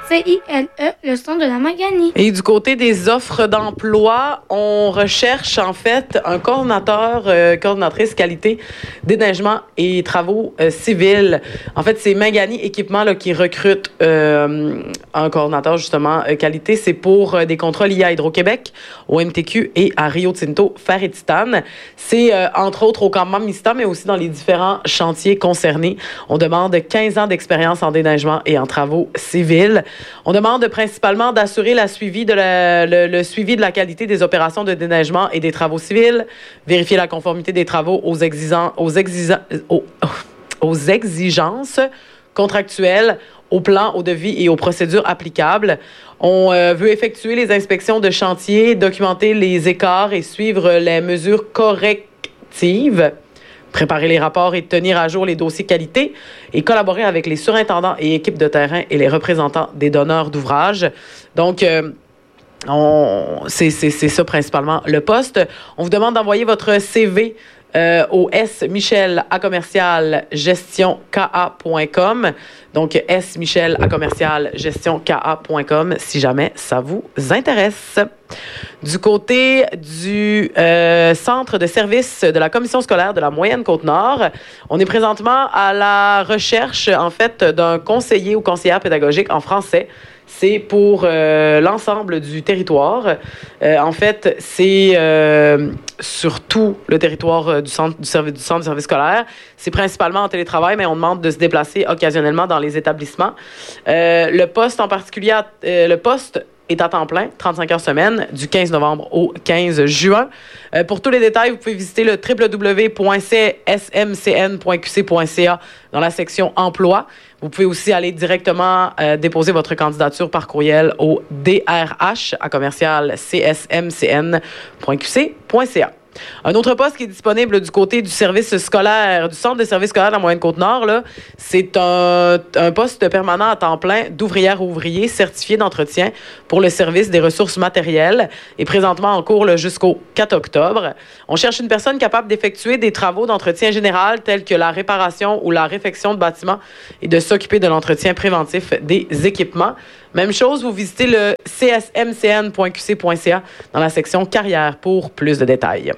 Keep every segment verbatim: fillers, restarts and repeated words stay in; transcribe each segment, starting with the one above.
C I L E, le centre de la Mangani. Et du côté des offres d'emploi, on recherche en fait un coordonnateur, euh, coordonnatrice qualité, déneigement et travaux euh, civils. En fait, c'est Mangani Équipement là, qui recrute euh, un coordonnateur justement euh, qualité. C'est pour euh, des contrats liés à Hydro-Québec, au M T Q et à Rio Tinto, Fer et Titane. C'est euh, entre autres au campement Mista, mais aussi dans les différents chantiers concernés. On demande quinze ans d'expérience en déneigement et en travaux civils. On demande principalement d'assurer la suivi de la, le, le suivi de la qualité des opérations de déneigement et des travaux civils, vérifier la conformité des travaux aux, exigeants, aux, exigeants, aux, aux exigences contractuelles, aux plans, aux devis et aux procédures applicables. On euh, veut effectuer les inspections de chantier, documenter les écarts et suivre les mesures correctives, préparer les rapports et tenir à jour les dossiers qualité et collaborer avec les surintendants et équipes de terrain et les représentants des donneurs d'ouvrages. Donc, euh, on, c'est, c'est, c'est ça principalement le poste. On vous demande d'envoyer votre C V Euh, au S Michel à commercial gestion K A point com. Donc, S Michel à commercial gestion K A point com si jamais ça vous intéresse. Du côté du euh, centre de service de la commission scolaire de la Moyenne-Côte-Nord, on est présentement à la recherche, en fait, d'un conseiller ou conseillère pédagogique en français. C'est pour euh, l'ensemble du territoire. Euh, en fait, c'est euh, sur tout le territoire euh, du, centre, du, service, du centre de service scolaire. C'est principalement en télétravail, mais on demande de se déplacer occasionnellement dans les établissements. Euh, le poste en particulier, euh, le poste est à temps plein, trente-cinq heures semaine, du quinze novembre au quinze juin. Euh, pour tous les détails, vous pouvez visiter le w w w point c s m c n point q c point c a dans la section Emploi. Vous pouvez aussi aller directement euh, déposer votre candidature par courriel au D R H à commercial c s m c n point q c point c a. Un autre poste qui est disponible du côté du service scolaire, du centre de service scolaire de la Moyenne-Côte-Nord, là, c'est un, un poste permanent à temps plein d'ouvrière ou ouvrier certifié d'entretien pour le service des ressources matérielles et présentement en cours là, jusqu'au quatre octobre. On cherche une personne capable d'effectuer des travaux d'entretien général tels que la réparation ou la réfection de bâtiments et de s'occuper de l'entretien préventif des équipements. Même chose, vous visitez le c s m c n point q c point c a dans la section carrière pour plus de détails.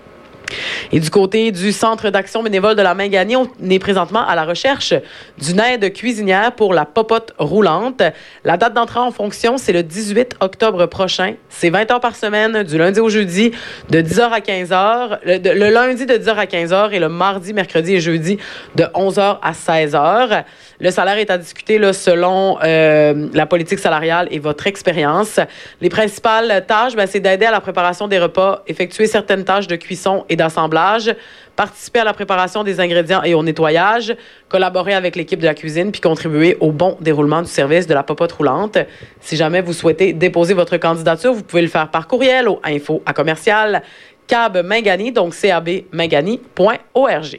Et du côté du Centre d'action bénévole de la Mangani, on est présentement à la recherche d'une aide cuisinière pour la popote roulante. La date d'entrée en fonction, c'est le dix-huit octobre prochain. C'est vingt heures par semaine, du lundi au jeudi, de dix heures à quinze heures. Le, de, le lundi de dix heures à quinze heures et le mardi, mercredi et jeudi de onze heures à seize heures. Le salaire est à discuter là, selon euh, la politique salariale et votre expérience. Les principales tâches, ben, c'est d'aider à la préparation des repas, effectuer certaines tâches de cuisson et d'assemblage, participer à la préparation des ingrédients et au nettoyage, collaborer avec l'équipe de la cuisine puis contribuer au bon déroulement du service de la popote roulante. Si jamais vous souhaitez déposer votre candidature, vous pouvez le faire par courriel au info à commercial cab mangani, donc c a b mangani point org.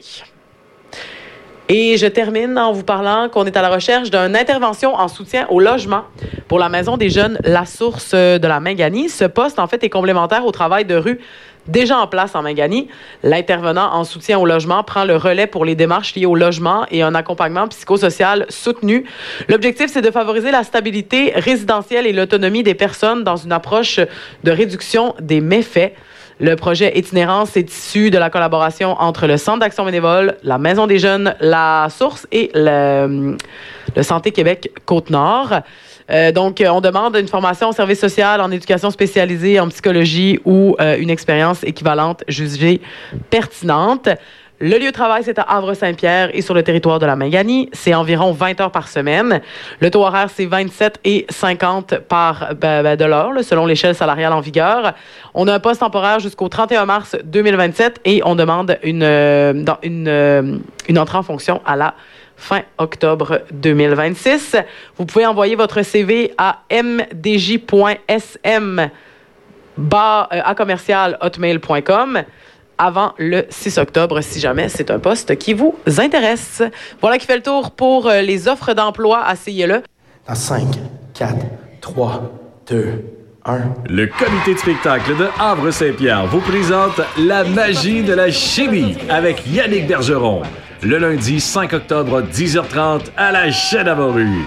Et je termine en vous parlant qu'on est à la recherche d'une intervention en soutien au logement pour la Maison des jeunes La Source de la Mangani. Ce poste, en fait, est complémentaire au travail de rue déjà en place en Mangani. L'intervenant en soutien au logement prend le relais pour les démarches liées au logement et un accompagnement psychosocial soutenu. L'objectif, c'est de favoriser la stabilité résidentielle et l'autonomie des personnes dans une approche de réduction des méfaits. Le projet Itinérance est issu de la collaboration entre le Centre d'action bénévole, la Maison des jeunes La Source et le, le Santé Québec Côte-Nord. Euh, donc, on demande une formation au service social, en éducation spécialisée, en psychologie ou euh, une expérience équivalente jugée pertinente. Le lieu de travail, c'est à Havre-Saint-Pierre et sur le territoire de la Mangani. C'est environ vingt heures par semaine. Le taux horaire, c'est vingt-sept et cinquante par ben, ben, de l'heure, là, selon l'échelle salariale en vigueur. On a un poste temporaire jusqu'au trente et un mars deux mille vingt-sept et on demande une, euh, dans une, euh, une entrée en fonction à la fin octobre deux mille vingt-six. Vous pouvez envoyer votre C V à m d j point s m à commercial hotmail point com avant le six octobre, si jamais c'est un poste qui vous intéresse. Voilà qui fait le tour pour les offres d'emploi à C I L E. Dans cinq, quatre, trois, deux, un. Le comité de spectacle de Havre-Saint-Pierre vous présente La magie de la chimie avec Yannick Bergeron. Le lundi cinq octobre, dix heures trente, à la Chèvre-Rue.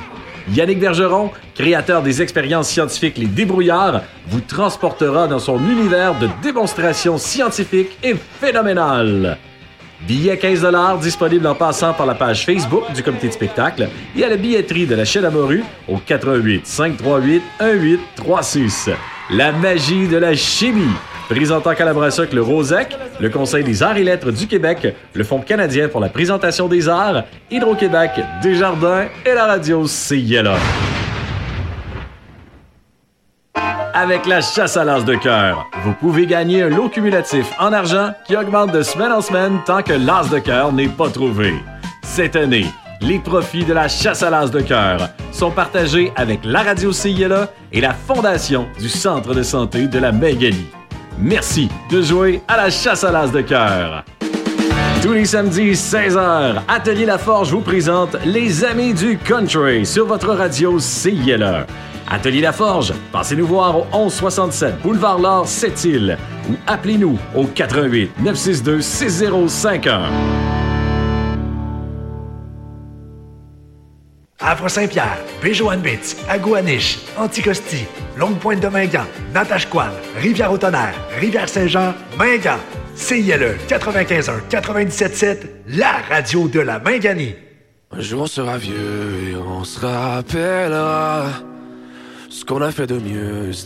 Yannick Bergeron, créateur des expériences scientifiques Les Débrouillards, vous transportera dans son univers de démonstrations scientifiques et phénoménales. Billets quinze dollars disponibles en passant par la page Facebook du comité de spectacle et à la billetterie de la chaîne à morue au quatre un huit, cinq trois huit, un huit trois six. La magie de la chimie. Présentant en collaboration avec le Rosec, le Conseil des arts et lettres du Québec, le Fonds canadien pour la présentation des arts, Hydro-Québec, Desjardins et la radio C I L A. Avec la chasse à l'as de cœur, vous pouvez gagner un lot cumulatif en argent qui augmente de semaine en semaine tant que l'as de cœur n'est pas trouvé. Cette année, les profits de la chasse à l'as de cœur sont partagés avec la radio C I L A et la Fondation du Centre de santé de la Magalie. Merci de jouer à la chasse à l'as de cœur. Tous les samedis, seize heures, Atelier Laforge vous présente Les Amis du Country sur votre radio C I L A. Atelier Laforge, passez nous voir au onze soixante-sept Boulevard L'Or, Sept-Îles ou appelez-nous au quatre un huit, neuf six deux, six zéro cinq un. Havre-Saint-Pierre, Béjoanne-Bitz, Agouaniche, Anticosti, Longue-Pointe-de-Mingan, Natashquan, Rivière-au-Tonnerre, Rivière-Saint-Jean, Mingan. C I L E quatre-vingt-quinze un quatre-vingt-dix-sept sept, la radio de la Minganie. Un jour on sera vieux et on se rappellera ce qu'on a fait de mieux.